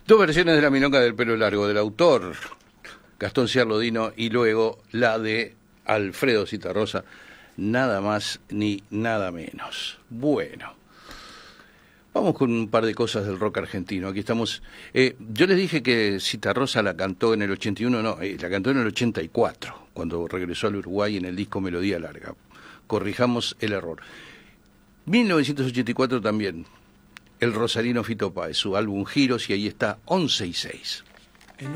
Dos versiones de la milonga del pelo largo del autor Gastón Ciarlodino y luego la de Alfredo Zitarrosa, nada más ni nada menos. Bueno, vamos con un par de cosas del rock argentino. Aquí estamos. Yo les dije que Zitarrosa la cantó en el 81, no, la cantó en el 84, cuando regresó al Uruguay en el disco Melodía Larga. Corrijamos el error. 1984 también, el rosarino Fito Páez, su álbum Giros, y ahí está 11 y 6.